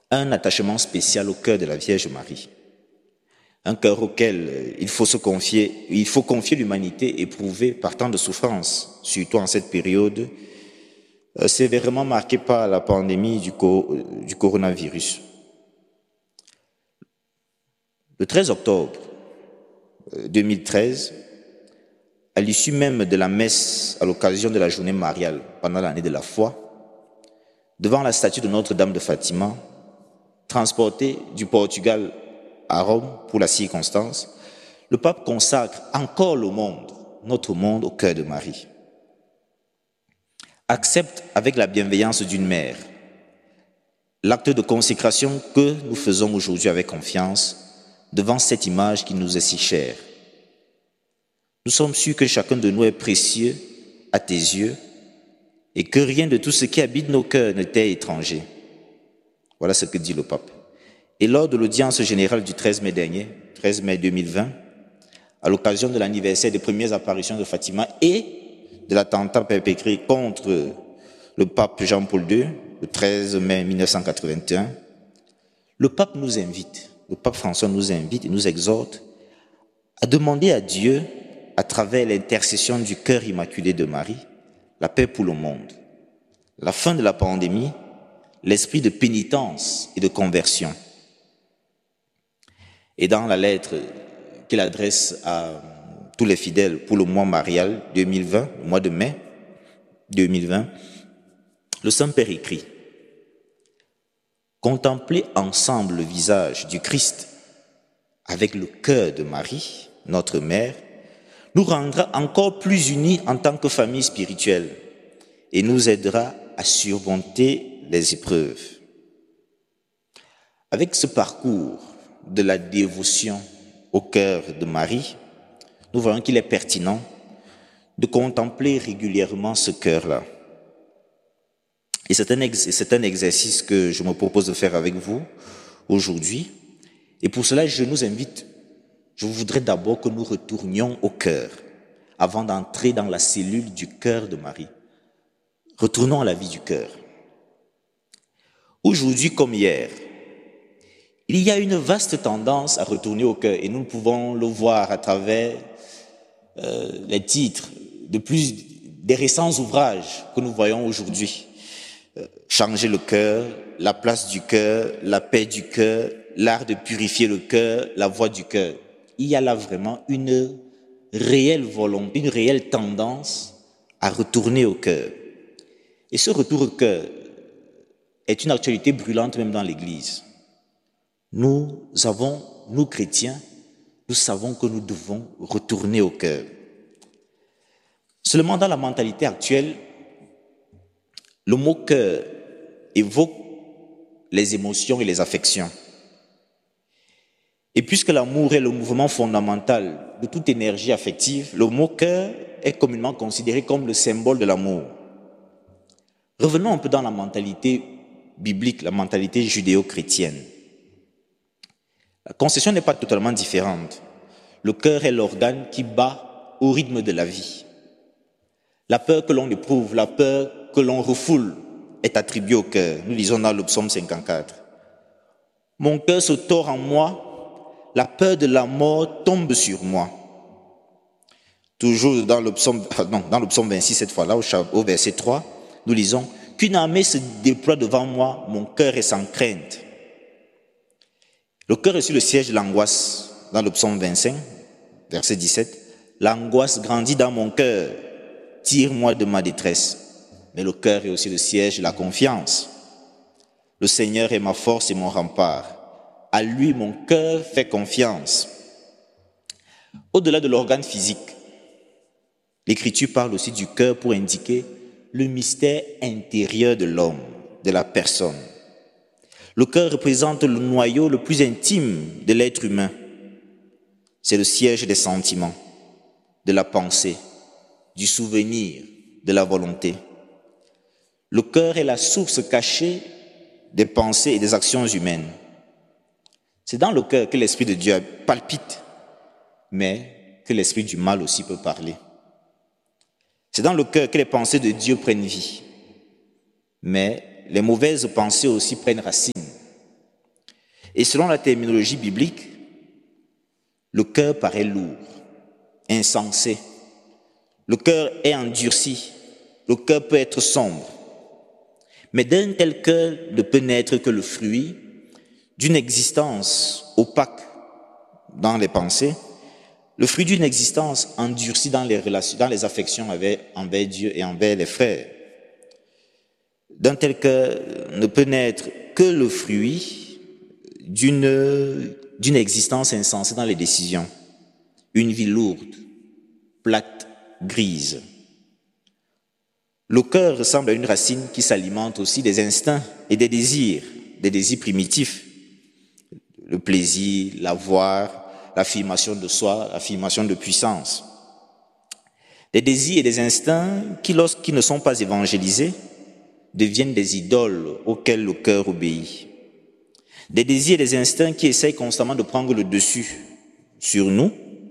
un attachement spécial au cœur de la Vierge Marie. Un cœur auquel il faut confier l'humanité éprouvée par tant de souffrances, surtout en cette période sévèrement marquée par la pandémie du coronavirus. Le 13 octobre 2013, à l'issue même de la messe à l'occasion de la journée mariale pendant l'année de la foi, devant la statue de Notre-Dame de Fatima, transportée du Portugal à Rome pour la circonstance, le pape consacre encore le monde, notre monde, au cœur de Marie. Accepte avec la bienveillance d'une mère l'acte de consécration que nous faisons aujourd'hui avec confiance devant cette image qui nous est si chère. Nous sommes sûrs que chacun de nous est précieux à tes yeux et que rien de tout ce qui habite nos cœurs ne t'est étranger. Voilà ce que dit le pape. Et lors de l'audience générale du 13 mai dernier, 13 mai 2020, à l'occasion de l'anniversaire des premières apparitions de Fatima et de l'attentat perpétré contre le pape Jean-Paul II, le 13 mai 1981, le pape nous invite, le pape François nous invite et nous exhorte à demander à Dieu, à travers l'intercession du cœur immaculé de Marie, la paix pour le monde, la fin de la pandémie, l'esprit de pénitence et de conversion. Et dans la lettre qu'il adresse à tous les fidèles pour le mois marial 2020, le mois de mai 2020, le Saint-Père écrit « Contempler ensemble le visage du Christ avec le cœur de Marie, notre mère, nous rendra encore plus unis en tant que famille spirituelle et nous aidera à surmonter les épreuves. » Avec ce parcours de la dévotion au cœur de Marie, nous voyons qu'il est pertinent de contempler régulièrement ce cœur-là. Et c'est un exercice que je me propose de faire avec vous aujourd'hui. Et pour cela, je voudrais d'abord que nous retournions au cœur, avant d'entrer dans la cellule du cœur de Marie. Retournons à la vie du cœur. Aujourd'hui comme hier, il y a une vaste tendance à retourner au cœur et nous pouvons le voir à travers les titres des récents ouvrages que nous voyons aujourd'hui. Changer le cœur, la place du cœur, la paix du cœur, l'art de purifier le cœur, la voix du cœur. Il y a là vraiment une réelle volonté, une réelle tendance à retourner au cœur. Et ce retour au cœur est une actualité brûlante même dans l'Église. Nous chrétiens, nous savons que nous devons retourner au cœur. Seulement dans la mentalité actuelle, le mot cœur évoque les émotions et les affections. Et puisque l'amour est le mouvement fondamental de toute énergie affective, le mot cœur est communément considéré comme le symbole de l'amour. Revenons un peu dans la mentalité biblique, la mentalité judéo-chrétienne. La conception n'est pas totalement différente. Le cœur est l'organe qui bat au rythme de la vie. La peur que l'on éprouve, la peur que l'on refoule est attribuée au cœur. Nous lisons dans le psaume 54. « Mon cœur se tord en moi, la peur de la mort tombe sur moi. » Toujours dans le psaume 26, cette fois-là, au verset 3, nous lisons « Qu'une armée se déploie devant moi, mon cœur est sans crainte. » Le cœur est sur le siège de l'angoisse. Dans le psaume 25, verset 17, « L'angoisse grandit dans mon cœur, tire-moi de ma détresse. » Mais le cœur est aussi le siège de la confiance. « Le Seigneur est ma force et mon rempart. À lui, mon cœur fait confiance. » Au-delà de l'organe physique, l'Écriture parle aussi du cœur pour indiquer le mystère intérieur de l'homme, de la personne. Le cœur représente le noyau le plus intime de l'être humain. C'est le siège des sentiments, de la pensée, du souvenir, de la volonté. Le cœur est la source cachée des pensées et des actions humaines. C'est dans le cœur que l'Esprit de Dieu palpite, mais que l'esprit du mal aussi peut parler. C'est dans le cœur que les pensées de Dieu prennent vie, mais les mauvaises pensées aussi prennent racine. Et selon la terminologie biblique, le cœur paraît lourd, insensé. Le cœur est endurci. Le cœur peut être sombre. Mais d'un tel cœur ne peut naître que le fruit d'une existence opaque dans les pensées, le fruit d'une existence endurcie dans les relations, dans les affections envers Dieu et envers les frères. D'un tel cœur ne peut naître que le fruit d'une existence insensée dans les décisions, une vie lourde, plate, grise. Le cœur ressemble à une racine qui s'alimente aussi des instincts et des désirs primitifs. Le plaisir, l'avoir, l'affirmation de soi, l'affirmation de puissance. Des désirs et des instincts qui, lorsqu'ils ne sont pas évangélisés, deviennent des idoles auxquelles le cœur obéit. Des désirs et des instincts qui essayent constamment de prendre le dessus sur nous,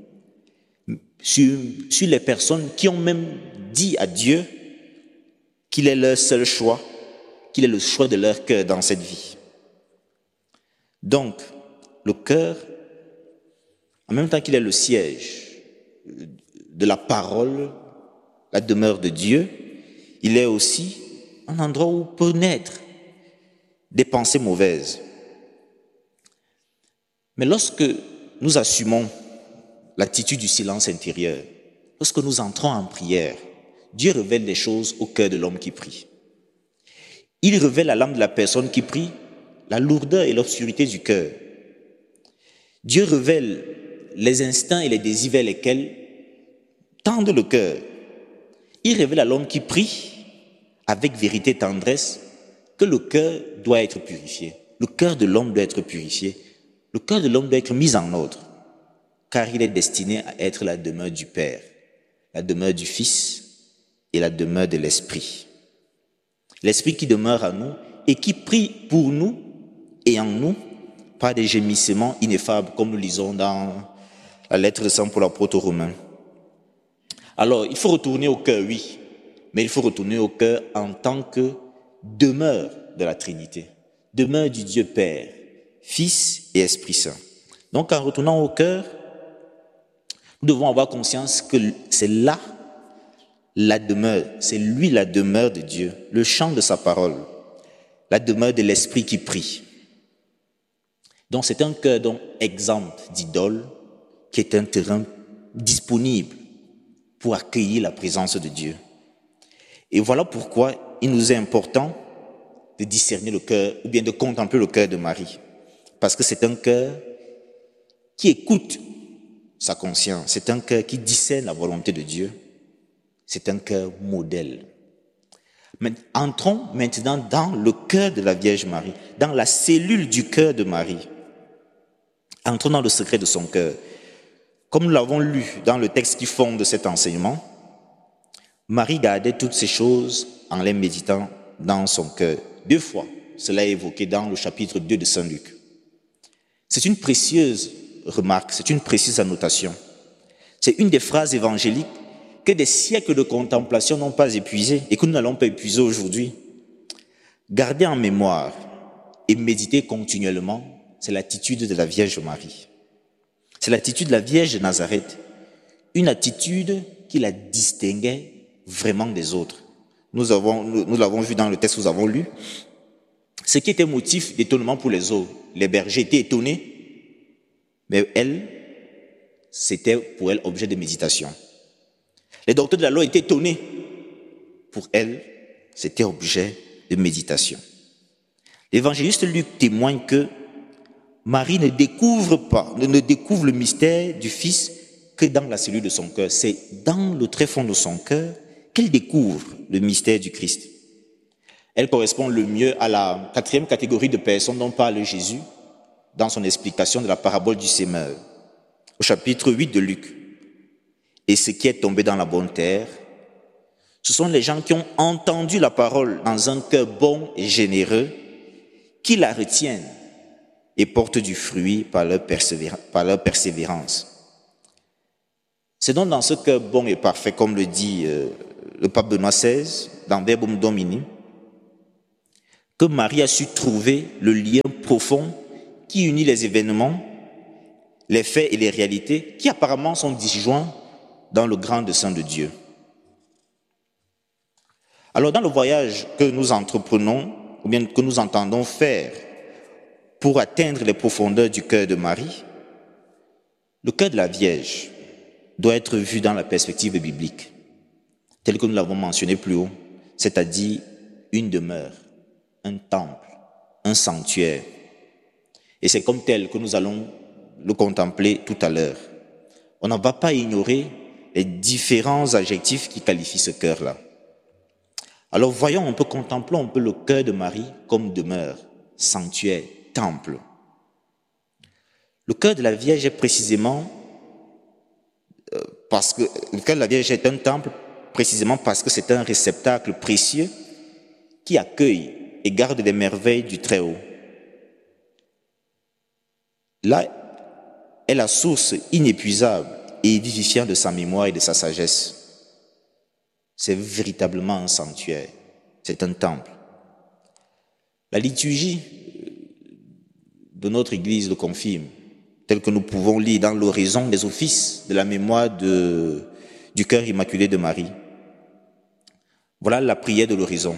sur les personnes qui ont même dit à Dieu qu'il est leur seul choix, qu'il est le choix de leur cœur dans cette vie. Donc, le cœur, en même temps qu'il est le siège de la parole, la demeure de Dieu, il est aussi un endroit où peut naître des pensées mauvaises. Mais lorsque nous assumons l'attitude du silence intérieur, lorsque nous entrons en prière, Dieu révèle des choses au cœur de l'homme qui prie. Il révèle à l'âme de la personne qui prie la lourdeur et l'obscurité du cœur. Dieu révèle les instincts et les désirs vers lesquels tendent le cœur. Il révèle à l'homme qui prie avec vérité et tendresse que le cœur doit être purifié. Le cœur de l'homme doit être purifié. Le cœur de l'homme doit être mis en ordre, car il est destiné à être la demeure du Père, la demeure du Fils et la demeure de l'Esprit. L'Esprit qui demeure en nous et qui prie pour nous et en nous par des gémissements ineffables, comme nous lisons dans la lettre de Saint Paul apôtre aux Romains. Alors, il faut retourner au cœur, oui, mais il faut retourner au cœur en tant que demeure de la Trinité, demeure du Dieu Père, Fils et Esprit Saint. Donc, en retournant au cœur, nous devons avoir conscience que c'est là la demeure, c'est lui la demeure de Dieu, le chant de sa parole, la demeure de l'Esprit qui prie. Donc, c'est un cœur donc exempt d'idoles, qui est un terrain disponible pour accueillir la présence de Dieu. Et voilà pourquoi il nous est important de discerner le cœur, ou bien de contempler le cœur de Marie. Parce que c'est un cœur qui écoute sa conscience, c'est un cœur qui discerne la volonté de Dieu, c'est un cœur modèle. Mais entrons maintenant dans le cœur de la Vierge Marie, dans la cellule du cœur de Marie. Entrons dans le secret de son cœur. Comme nous l'avons lu dans le texte qui fonde cet enseignement, Marie gardait toutes ces choses en les méditant dans son cœur. 2 fois, cela est évoqué dans le chapitre 2 de Saint Luc. C'est une précieuse remarque, c'est une précieuse annotation. C'est une des phrases évangéliques que des siècles de contemplation n'ont pas épuisées et que nous n'allons pas épuiser aujourd'hui. Garder en mémoire et méditer continuellement, c'est l'attitude de la Vierge Marie. C'est l'attitude de la Vierge de Nazareth, une attitude qui la distinguait vraiment des autres. Nous l'avons vu dans le texte que nous avons lu. Ce qui était motif d'étonnement pour les autres. Les bergers étaient étonnés, mais elle, c'était pour elle objet de méditation. Les docteurs de la loi étaient étonnés. Pour elle, c'était objet de méditation. L'évangéliste Luc témoigne que Marie ne découvre le mystère du Fils que dans la cellule de son cœur. C'est dans le tréfonds de son cœur qu'elle découvre le mystère du Christ. Elle correspond le mieux à la 4e catégorie de personnes dont parle Jésus dans son explication de la parabole du sémeur, au chapitre 8 de Luc. Et ce qui est tombé dans la bonne terre, ce sont les gens qui ont entendu la parole dans un cœur bon et généreux, qui la retiennent et portent du fruit par leur persévérance. C'est donc dans ce cœur bon et parfait, comme le dit le pape Benoît XVI, dans Verbum Domini, que Marie a su trouver le lien profond qui unit les événements, les faits et les réalités qui apparemment sont disjoints dans le grand dessein de Dieu. Alors dans le voyage que nous entreprenons, ou bien que nous entendons faire pour atteindre les profondeurs du cœur de Marie, le cœur de la Vierge doit être vu dans la perspective biblique, telle que nous l'avons mentionné plus haut, c'est-à-dire une demeure, un temple, un sanctuaire. Et c'est comme tel que nous allons le contempler tout à l'heure. On ne va pas ignorer les différents adjectifs qui qualifient ce cœur-là. Alors voyons un peu, contemplons un peu le cœur de Marie comme demeure, sanctuaire, temple. Le cœur de la Vierge est précisément parce que le cœur de la Vierge est un temple précisément parce que c'est un réceptacle précieux qui accueille et garde les merveilles du Très-Haut. Là est la source inépuisable et vivifiante de sa mémoire et de sa sagesse. C'est véritablement un sanctuaire, c'est un temple. La liturgie de notre Église le confirme, tel que nous pouvons lire dans l'horizon des offices de la mémoire du cœur immaculé de Marie. Voilà la prière de l'horizon.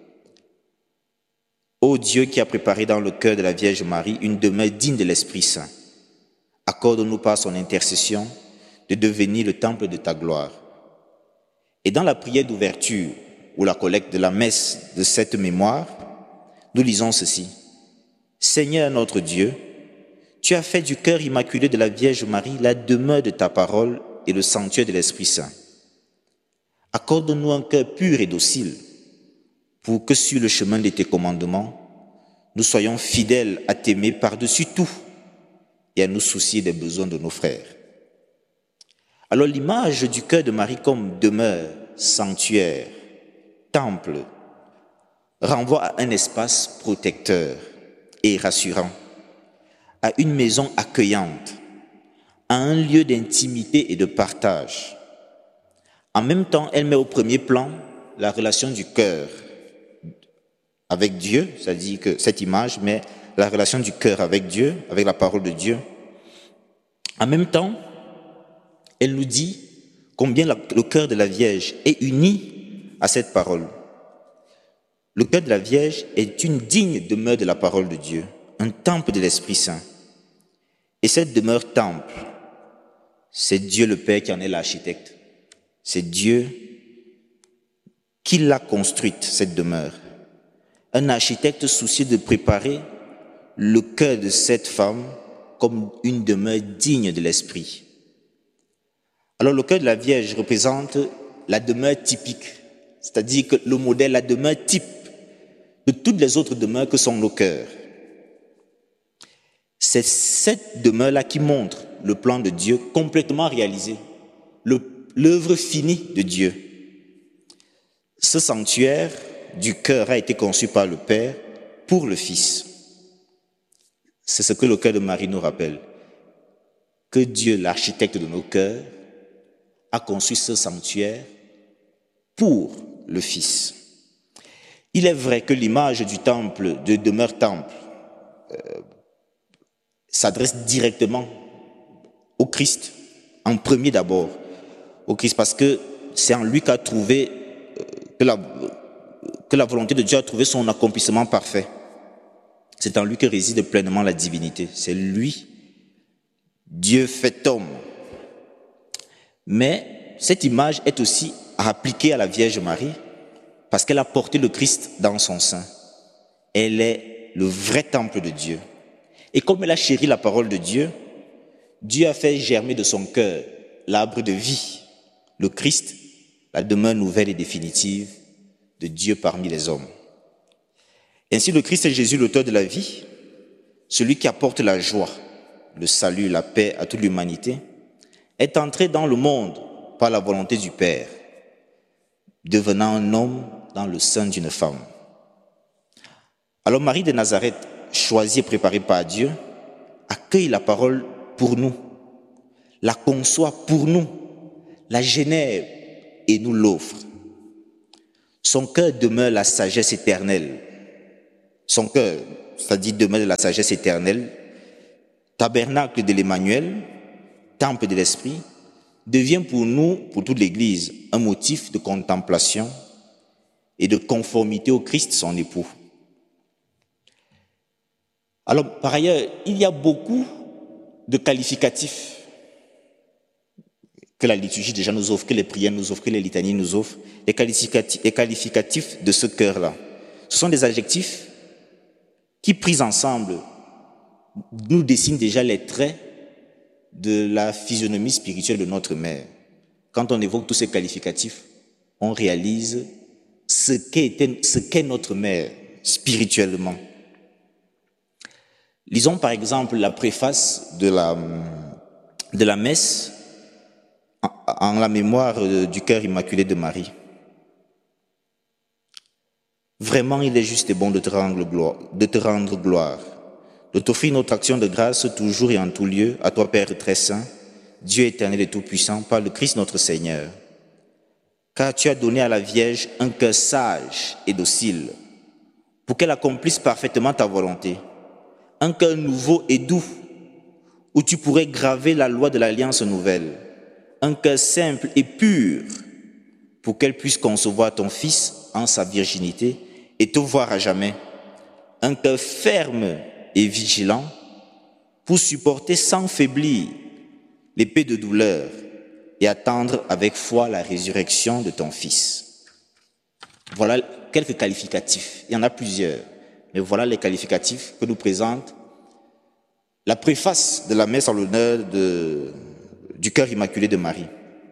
Ô Dieu qui a préparé dans le cœur de la Vierge Marie une demeure digne de l'Esprit Saint, accorde-nous par son intercession de devenir le temple de ta gloire. Et dans la prière d'ouverture ou la collecte de la messe de cette mémoire, nous lisons ceci. Seigneur notre Dieu, tu as fait du cœur immaculé de la Vierge Marie la demeure de ta parole et le sanctuaire de l'Esprit Saint. Accorde-nous un cœur pur et docile pour que sur le chemin de tes commandements, nous soyons fidèles à t'aimer par-dessus tout et à nous soucier des besoins de nos frères. Alors l'image du cœur de Marie comme demeure, sanctuaire, temple, renvoie à un espace protecteur et rassurant, à une maison accueillante, à un lieu d'intimité et de partage. En même temps, elle met au premier plan la relation du cœur avec Dieu, c'est-à-dire que cette image met la relation du cœur avec Dieu, avec la parole de Dieu. En même temps, elle nous dit combien le cœur de la Vierge est uni à cette parole. Le cœur de la Vierge est une digne demeure de la parole de Dieu, un temple de l'Esprit Saint. Et cette demeure temple, c'est Dieu le Père qui en est l'architecte. C'est Dieu qui l'a construite, cette demeure. Un architecte soucieux de préparer le cœur de cette femme comme une demeure digne de l'Esprit. Alors le cœur de la Vierge représente la demeure typique, c'est-à-dire que le modèle, la demeure type de toutes les autres demeures que sont nos cœurs. C'est cette demeure-là qui montre le plan de Dieu complètement réalisé, l'œuvre finie de Dieu. Ce sanctuaire du cœur a été conçu par le Père pour le Fils. C'est ce que le cœur de Marie nous rappelle, que Dieu, l'architecte de nos cœurs, a conçu ce sanctuaire pour le Fils. Il est vrai que l'image du temple, de demeure temple, s'adresse directement au Christ, en premier d'abord, au Christ, parce que c'est en lui qu'a trouvé, que la volonté de Dieu a trouvé son accomplissement parfait. C'est en lui que réside pleinement la divinité. C'est lui, Dieu fait homme. Mais cette image est aussi appliquée à la Vierge Marie parce qu'elle a porté le Christ dans son sein. Elle est le vrai temple de Dieu. Et comme elle a chéri la parole de Dieu, Dieu a fait germer de son cœur l'arbre de vie, le Christ, la demeure nouvelle et définitive de Dieu parmi les hommes. Ainsi, le Christ est Jésus, l'auteur de la vie, celui qui apporte la joie, le salut, la paix à toute l'humanité, est entré dans le monde par la volonté du Père, devenant un homme dans le sein d'une femme. Alors Marie de Nazareth, choisie et préparée par Dieu, accueille la parole pour nous, la conçoit pour nous, la génère et nous l'offre. Son cœur demeure la sagesse éternelle. Son cœur, c'est-à-dire demeure la sagesse éternelle, tabernacle de l'Emmanuel, temple de l'Esprit, devient pour nous, pour toute l'Église, un motif de contemplation et de conformité au Christ, son époux. Alors, par ailleurs, il y a beaucoup de qualificatifs que la liturgie déjà nous offre, que les prières nous offrent, que les litanies nous offrent, les qualificatifs de ce cœur-là. Ce sont des adjectifs qui, pris ensemble, nous dessinent déjà les traits de la physionomie spirituelle de notre mère. Quand on évoque tous ces qualificatifs, on réalise ce qu'est notre mère spirituellement. Lisons par exemple la préface de la messe en la mémoire du cœur immaculé de Marie. Vraiment, il est juste et bon de te rendre gloire, de t'offrir notre action de grâce toujours et en tout lieu, à toi Père très saint, Dieu éternel et tout-puissant, par le Christ notre Seigneur. Car tu as donné à la Vierge un cœur sage et docile, pour qu'elle accomplisse parfaitement ta volonté. Un cœur nouveau et doux, où tu pourrais graver la loi de l'alliance nouvelle. Un cœur simple et pur, pour qu'elle puisse concevoir ton Fils en sa virginité et te voir à jamais. Un cœur ferme et vigilant, pour supporter sans faiblir l'épée de douleur et attendre avec foi la résurrection de ton Fils. Voilà quelques qualificatifs. Il y en a plusieurs, mais voilà les qualificatifs que nous présente la préface de la messe en l'honneur du cœur immaculé de Marie.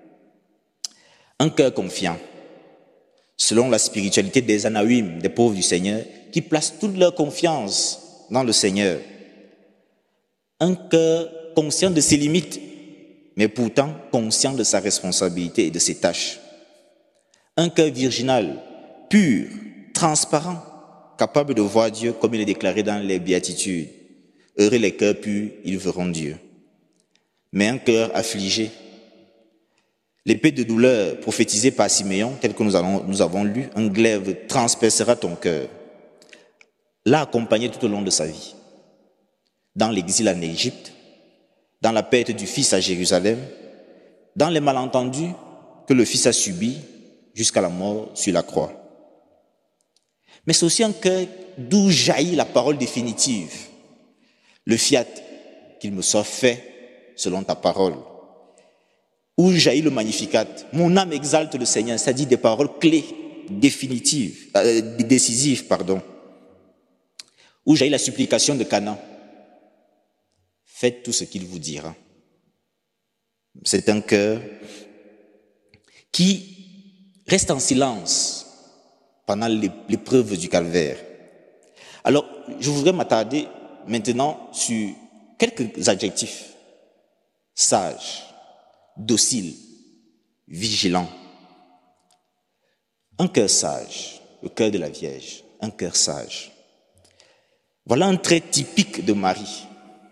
Un cœur confiant, selon la spiritualité des Anaïm, des pauvres du Seigneur, qui placent toute leur confiance dans le Seigneur. Un cœur conscient de ses limites, mais pourtant conscient de sa responsabilité et de ses tâches. Un cœur virginal, pur, transparent, capable de voir Dieu comme il est déclaré dans les béatitudes. Heureux les cœurs purs, ils verront Dieu. Mais un cœur affligé, l'épée de douleur prophétisée par Siméon, telle que nous avons lu, un glaive transpercera ton cœur. L'a accompagné tout au long de sa vie. Dans l'exil en Égypte, dans la perte du Fils à Jérusalem, dans les malentendus que le Fils a subis jusqu'à la mort sur la croix. Mais c'est aussi un cœur d'où jaillit la parole définitive. Le fiat, qu'il me soit fait selon ta parole. Où jaillit le magnificat. Mon âme exalte le Seigneur, c'est-à-dire des paroles clés, définitives, décisives, pardon. Où jaillit la supplication de Cana. Faites tout ce qu'il vous dira. C'est un cœur qui reste en silence pendant l'épreuve du calvaire. Alors, je voudrais m'attarder maintenant sur quelques adjectifs. Sage, docile, vigilant. Un cœur sage, le cœur de la Vierge, un cœur sage. Voilà un trait typique de Marie.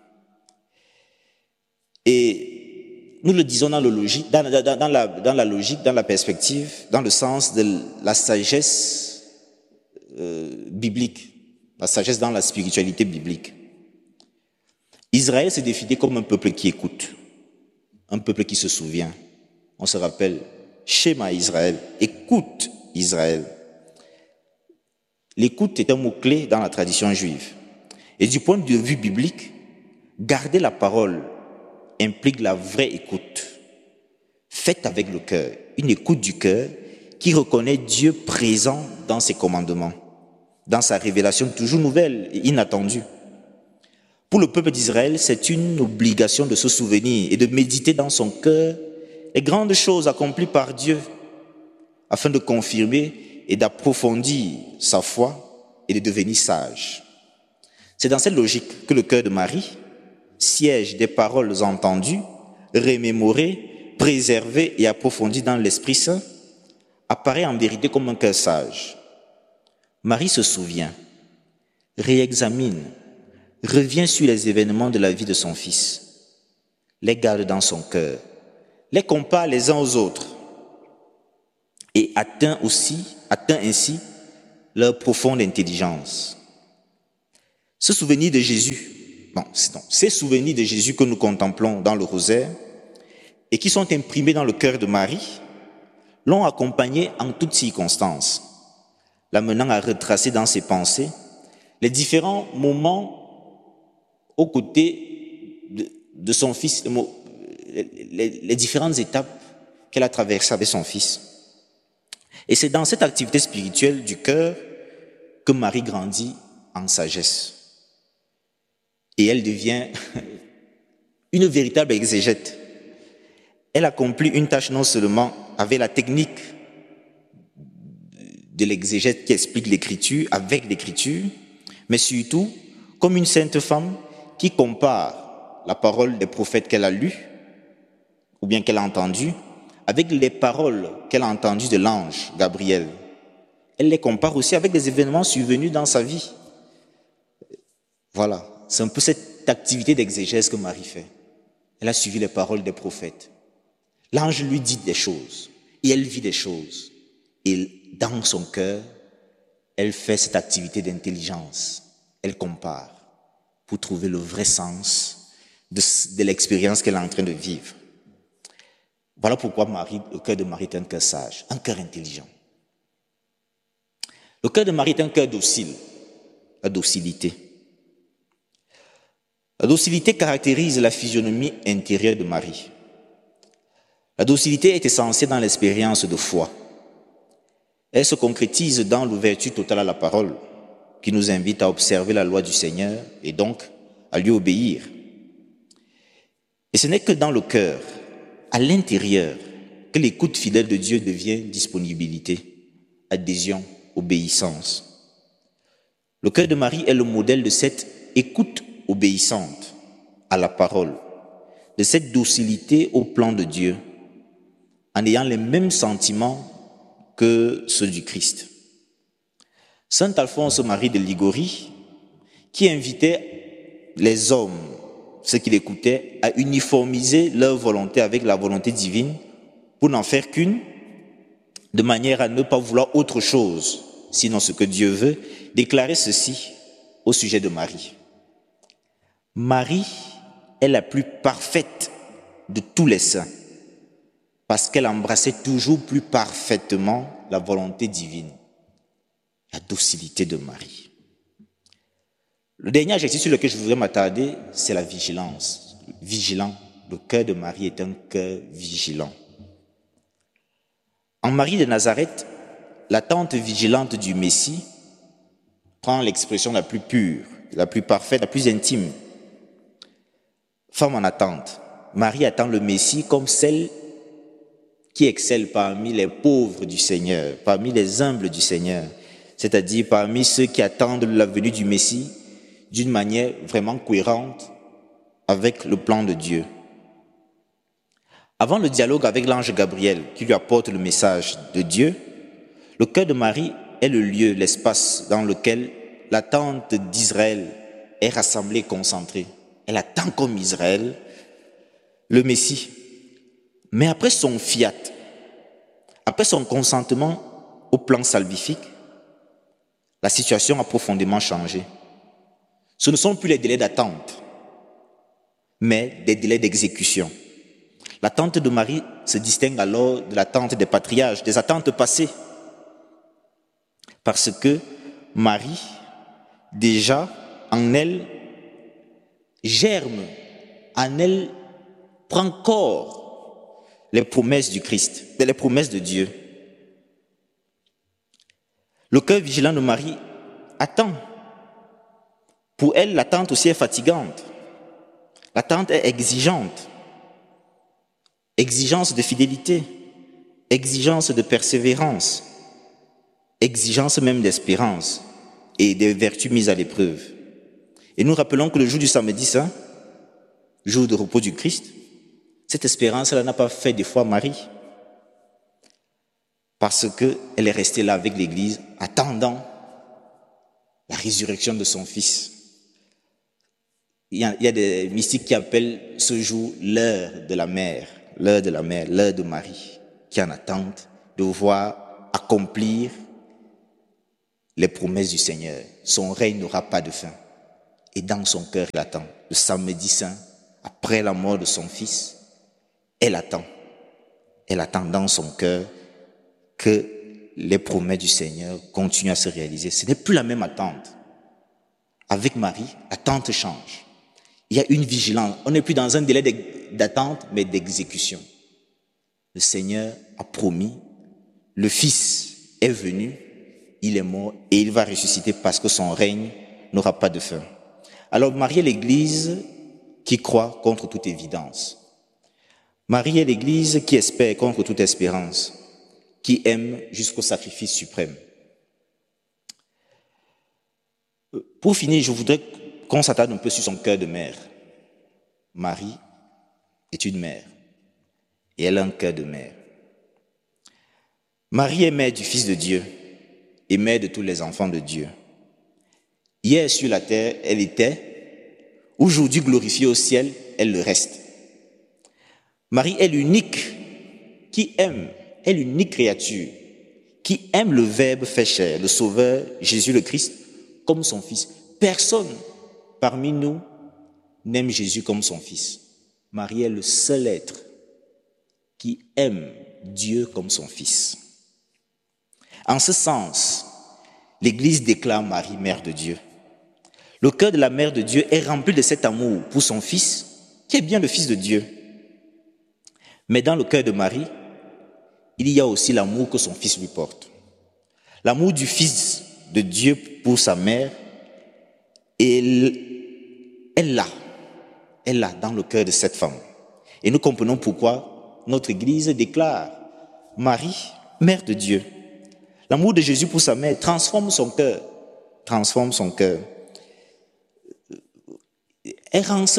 Et nous le disons dans la logique, dans la perspective, dans le sens de la sagesse biblique, la sagesse dans la spiritualité biblique. Israël s'est défini comme un peuple qui écoute, un peuple qui se souvient. On se rappelle, Shema Israël, écoute Israël. L'écoute est un mot-clé dans la tradition juive. Et du point de vue biblique, garder la parole implique la vraie écoute, faite avec le cœur, une écoute du cœur qui reconnaît Dieu présent dans ses commandements, dans sa révélation toujours nouvelle et inattendue. Pour le peuple d'Israël, c'est une obligation de se souvenir et de méditer dans son cœur les grandes choses accomplies par Dieu afin de confirmer et d'approfondir sa foi et de devenir sage. C'est dans cette logique que le cœur de Marie, siège des paroles entendues, remémorées, préservées et approfondies dans l'Esprit Saint, apparaît en vérité comme un cœur sage. Marie se souvient, réexamine, revient sur les événements de la vie de son Fils, les garde dans son cœur, les compare les uns aux autres et atteint ainsi leur profonde intelligence. Ce souvenir de Jésus ces souvenirs de Jésus que nous contemplons dans le rosaire et qui sont imprimés dans le cœur de Marie l'ont accompagné en toutes circonstances, l'amenant à retracer dans ses pensées les différents moments aux côtés de son fils, les différentes étapes qu'elle a traversées avec son fils. Et c'est dans cette activité spirituelle du cœur que Marie grandit en sagesse. Et elle devient une véritable exégète. Elle accomplit une tâche non seulement avec la technique de l'exégète qui explique l'écriture, avec l'écriture, mais surtout comme une sainte femme qui compare la parole des prophètes qu'elle a lue, ou bien qu'elle a entendues, avec les paroles qu'elle a entendues de l'ange Gabriel. Elle les compare aussi avec des événements survenus dans sa vie. Voilà, c'est un peu cette activité d'exégèse que Marie fait. Elle a suivi les paroles des prophètes. L'ange lui dit des choses, et elle vit des choses. Et dans son cœur, elle fait cette activité d'intelligence. Elle compare pour trouver le vrai sens de l'expérience qu'elle est en train de vivre. Voilà pourquoi le cœur de Marie est un cœur sage, un cœur intelligent. Le cœur de Marie est un cœur docile, la docilité. La docilité caractérise la physionomie intérieure de Marie. La docilité est essentielle dans l'expérience de foi. Elle se concrétise dans l'ouverture totale à la parole, qui nous invite à observer la loi du Seigneur et donc à lui obéir. Et ce n'est que dans le cœur, à l'intérieur, que l'écoute fidèle de Dieu devient disponibilité, adhésion, obéissance. Le cœur de Marie est le modèle de cette écoute obéissante à la parole, de cette docilité au plan de Dieu, en ayant les mêmes sentiments que ceux du Christ. Saint Alphonse Marie de Ligorie, qui invitait les hommes, ceux qui l'écoutaient, à uniformiser leur volonté avec la volonté divine pour n'en faire qu'une, de manière à ne pas vouloir autre chose, sinon ce que Dieu veut, déclarait ceci au sujet de Marie. Marie est la plus parfaite de tous les saints, parce qu'elle embrassait toujours plus parfaitement la volonté divine, la docilité de Marie. Le dernier adjectif sur lequel je voudrais m'attarder, c'est la vigilance. Vigilant, le cœur de Marie est un cœur vigilant. En Marie de Nazareth, l'attente vigilante du Messie prend l'expression la plus pure, la plus parfaite, la plus intime. Femme en attente, Marie attend le Messie comme celle qui excelle parmi les pauvres du Seigneur, parmi les humbles du Seigneur, c'est-à-dire parmi ceux qui attendent la venue du Messie d'une manière vraiment cohérente avec le plan de Dieu. Avant le dialogue avec l'ange Gabriel qui lui apporte le message de Dieu, le cœur de Marie est le lieu, l'espace dans lequel l'attente d'Israël est rassemblée, concentrée. Elle attend comme Israël le Messie. Mais après son fiat, après son consentement au plan salvifique, la situation a profondément changé. Ce ne sont plus les délais d'attente, mais des délais d'exécution. L'attente de Marie se distingue alors de l'attente des patriarches, des attentes passées. Parce que Marie, déjà, en elle, germe, en elle, prend corps les promesses du Christ, les promesses de Dieu. Le cœur vigilant de Marie attend. Pour elle, l'attente aussi est fatigante. L'attente est exigeante. Exigence de fidélité, exigence de persévérance, exigence même d'espérance et des vertus mises à l'épreuve. Et nous rappelons que le jour du samedi saint, jour de repos du Christ, cette espérance-là n'a pas fait de foi Marie, parce qu'elle est restée là avec l'Église, attendant la résurrection de son Fils. Il y a des mystiques qui appellent ce jour l'heure de la mère, l'heure de Marie, qui est en attente de voir accomplir les promesses du Seigneur. Son règne n'aura pas de fin. et dans son cœur, elle attend. Le samedi saint, après la mort de son fils, elle attend. Elle attend dans son cœur que les promesses du Seigneur continuent à se réaliser. Ce n'est plus la même attente. Avec Marie, l'attente change. Il y a une vigilance. On n'est plus dans un délai d'attente, mais d'exécution. Le Seigneur a promis, le Fils est venu, il est mort et il va ressusciter parce que son règne n'aura pas de fin. Alors Marie est l'Église qui croit contre toute évidence. Marie est l'Église qui espère contre toute espérance, qui aime jusqu'au sacrifice suprême. Pour finir, je voudrais qu'on s'attarde un peu sur son cœur de mère. Marie est une mère et elle a un cœur de mère. Marie est mère du Fils de Dieu et mère de tous les enfants de Dieu. Hier sur la terre, elle était, aujourd'hui glorifiée au ciel, elle le reste. Marie est l'unique qui aime, est l'unique créature qui aime le Verbe fait chair, le Sauveur, Jésus le Christ, comme son Fils. Personne parmi nous n'aime Jésus comme son Fils. Marie est le seul être qui aime Dieu comme son Fils. En ce sens, l'Église déclare Marie mère de Dieu. Le cœur de la mère de Dieu est rempli de cet amour pour son Fils, qui est bien le Fils de Dieu. Mais dans le cœur de Marie, il y a aussi l'amour que son Fils lui porte. L'amour du Fils de Dieu pour sa mère, elle l'a dans le cœur de cette femme. Et nous comprenons pourquoi notre Église déclare Marie, mère de Dieu. L'amour de Jésus pour sa mère transforme son cœur. Il rend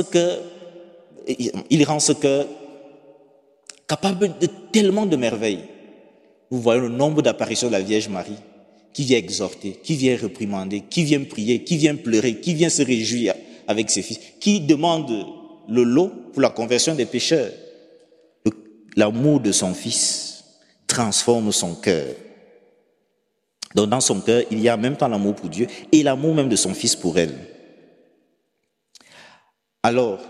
ce cœur capable de tellement de merveilles. Nous voyons le nombre d'apparitions de la Vierge Marie qui vient exhorter, qui vient réprimander, qui vient prier, qui vient pleurer, qui vient se réjouir avec ses fils, qui demande le lot pour la conversion des pécheurs. L'amour de son Fils transforme son cœur. Donc dans son cœur, il y a en même temps l'amour pour Dieu et l'amour même de son Fils pour elle. Alors,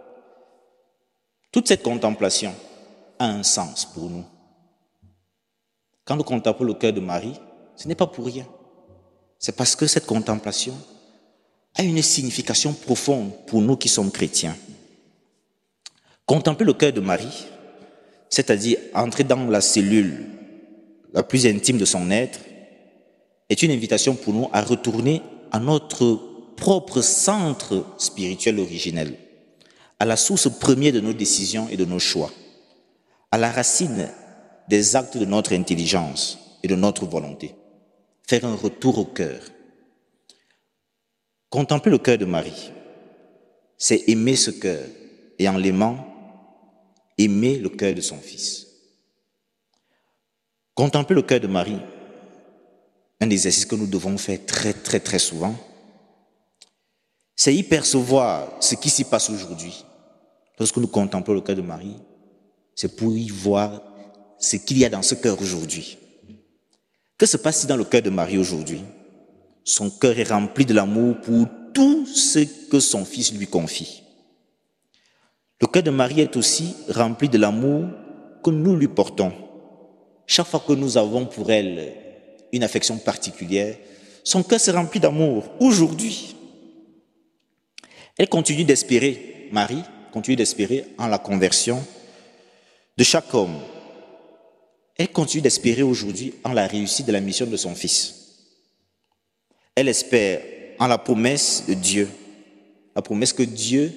toute cette contemplation a un sens pour nous. Quand nous contemplons le cœur de Marie, ce n'est pas pour rien. C'est parce que cette contemplation a une signification profonde pour nous qui sommes chrétiens. Contempler le cœur de Marie, c'est-à-dire entrer dans la cellule la plus intime de son être, est une invitation pour nous à retourner à notre propre centre spirituel originel, à la source première de nos décisions et de nos choix, à la racine des actes de notre intelligence et de notre volonté. Faire un retour au cœur. Contempler le cœur de Marie, c'est aimer ce cœur et en l'aimant, aimer le cœur de son Fils. Contempler le cœur de Marie, un exercice que nous devons faire très souvent, c'est y percevoir ce qui s'y passe aujourd'hui. Lorsque nous contemplons le cœur de Marie, c'est pour y voir ce qu'il y a dans ce cœur aujourd'hui. Que se passe-t-il dans le cœur de Marie aujourd'hui? Son cœur est rempli de l'amour pour tout ce que son Fils lui confie. Le cœur de Marie est aussi rempli de l'amour que nous lui portons. Chaque fois que nous avons pour elle une affection particulière, son cœur se remplit d'amour. Aujourd'hui, elle continue d'espérer, Marie continue d'espérer en la conversion de chaque homme. Elle continue d'espérer aujourd'hui en la réussite de la mission de son Fils. Elle espère en la promesse de Dieu, la promesse que Dieu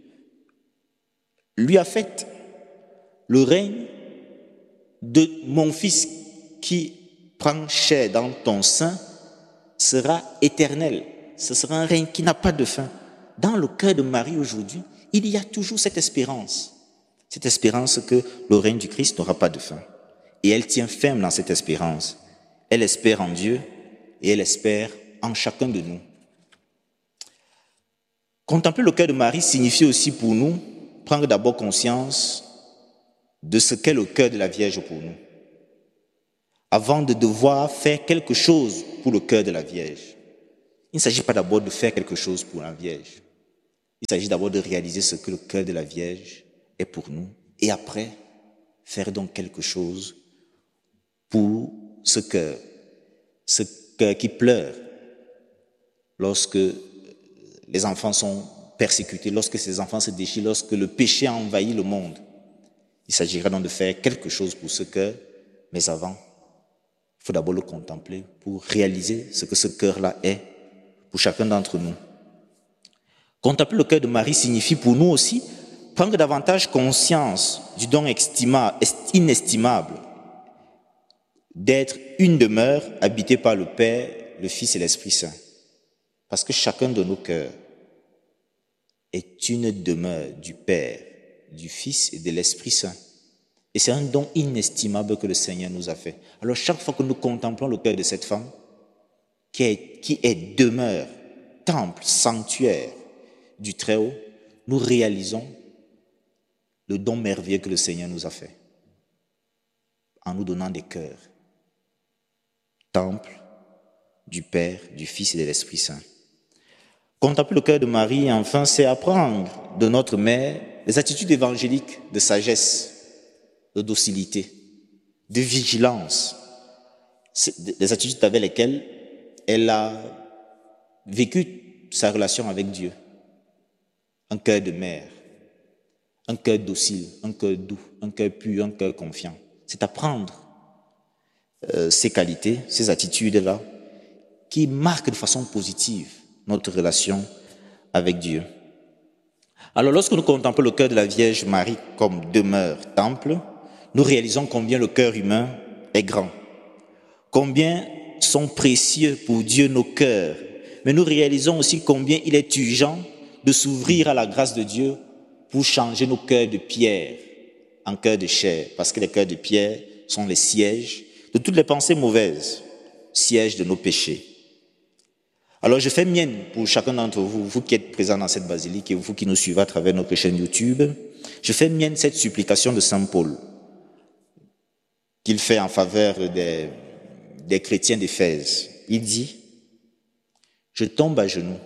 lui a faite. Le règne de mon Fils qui prend chair dans ton sein sera éternel. Ce sera un règne qui n'a pas de fin. Dans le cœur de Marie aujourd'hui, il y a toujours cette espérance que le règne du Christ n'aura pas de fin. Et elle tient ferme dans cette espérance. Elle espère en Dieu et elle espère en chacun de nous. Contempler le cœur de Marie signifie aussi pour nous prendre d'abord conscience de ce qu'est le cœur de la Vierge pour nous, avant de devoir faire quelque chose pour le cœur de la Vierge. Il ne s'agit pas d'abord de faire quelque chose pour la Vierge. Il s'agit d'abord de réaliser ce que le cœur de la Vierge est pour nous. Et après, faire donc quelque chose pour ce cœur qui pleure lorsque les enfants sont persécutés, lorsque ces enfants se déchirent, lorsque le péché a envahi le monde. Il s'agira donc de faire quelque chose pour ce cœur, mais avant, il faut d'abord le contempler pour réaliser ce que ce cœur-là est pour chacun d'entre nous. Contempler le cœur de Marie signifie pour nous aussi prendre davantage conscience du don inestimable d'être une demeure habitée par le Père, le Fils et l'Esprit Saint. Parce que chacun de nos cœurs est une demeure du Père, du Fils et de l'Esprit Saint. Et c'est un don inestimable que le Seigneur nous a fait. Alors chaque fois que nous contemplons le cœur de cette femme, qui est demeure, temple, sanctuaire du Très-Haut, nous réalisons le don merveilleux que le Seigneur nous a fait en nous donnant des cœurs, temple du Père, du Fils et de l'Esprit Saint. Contempler le cœur de Marie, enfin, c'est apprendre de notre mère les attitudes évangéliques de sagesse, de docilité, de vigilance, des attitudes avec lesquelles elle a vécu sa relation avec Dieu. Un cœur de mère, un cœur docile, un cœur doux, un cœur pur, un cœur confiant. C'est apprendre ces qualités, ces attitudes-là, qui marquent de façon positive notre relation avec Dieu. Alors lorsque nous contemplons le cœur de la Vierge Marie comme demeure, temple, nous réalisons combien le cœur humain est grand, combien sont précieux pour Dieu nos cœurs, mais nous réalisons aussi combien il est urgent de s'ouvrir à la grâce de Dieu pour changer nos cœurs de pierre en cœurs de chair, parce que les cœurs de pierre sont les sièges de toutes les pensées mauvaises, sièges de nos péchés. Alors je fais mienne pour chacun d'entre vous, vous qui êtes présents dans cette basilique et vous qui nous suivez à travers notre chaîne YouTube, je fais mienne cette supplication de Saint Paul qu'il fait en faveur des chrétiens d'Éphèse. Il dit, je tombe à genoux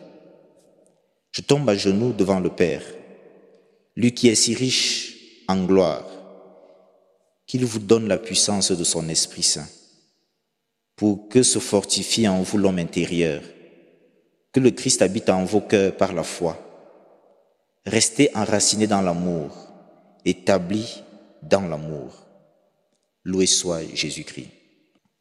devant le Père, lui qui est si riche en gloire, qu'il vous donne la puissance de son Esprit Saint, pour que se fortifie en vous l'homme intérieur, que le Christ habite en vos cœurs par la foi. Restez enracinés dans l'amour, établis dans l'amour. Loué soit Jésus-Christ.